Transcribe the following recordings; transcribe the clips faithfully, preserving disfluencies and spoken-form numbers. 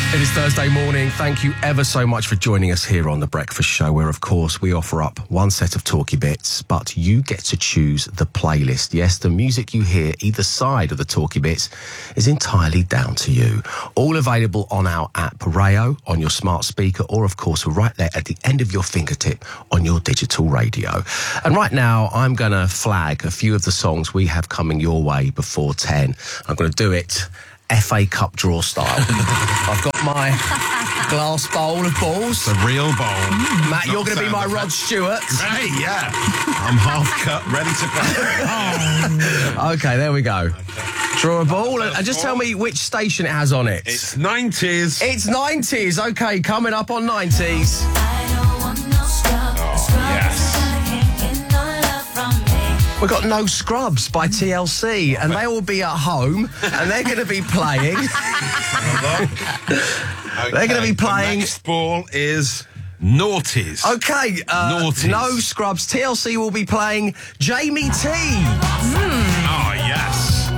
It is Thursday morning. Thank you ever so much for joining us here on The Breakfast Show, where, of course, we offer up one set of talkie bits, but you get to choose the playlist. Yes, the music you hear either side of the talkie bits is entirely down to you. All available on our app, Rayo, on your smart speaker, or, of course, right there at the end of your fingertip on your digital radio. And right now, I'm going to flag a few of the songs we have coming your way before ten. I'm going to do it F A Cup draw style. I've got my glass bowl of balls. The real bowl. Mm, Matt, you're going to be my Rod Stewart. Great, yeah. I'm half cut, ready to play. Oh. Okay, there we go. Draw a ball and, and just tell me which station it has on it. It's nineties. It's nineties. Okay, coming up on nineties. Oh, yes. We've got No Scrubs by T L C, and they will be at home, and they're going to be playing. Okay, They're going to be playing. The next ball is Naughties. Okay, uh, Naughties. No Scrubs. T L C will be playing Jamie T. Oh, yes.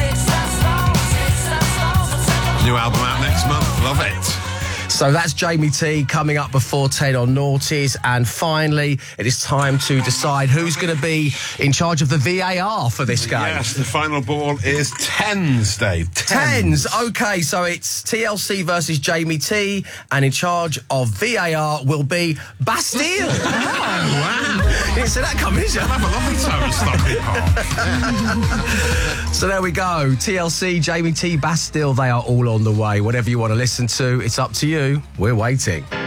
New album out next month. Love it. So that's Jamie T coming up before ten on Naughties. And finally, it is time to decide who's going to be in charge of the V A R for this game. Yes, the final ball is tens, Dave. Tens. Okay, so it's T L C versus Jamie T, and in charge of V A R will be Bastille. Oh, wow. You didn't see that coming, did you? Have a lovely time at Stockley Park. So there we go. T L C, Jamie T, Bastille, they are all on the way. Whatever you want to listen to, it's up to you. We're waiting.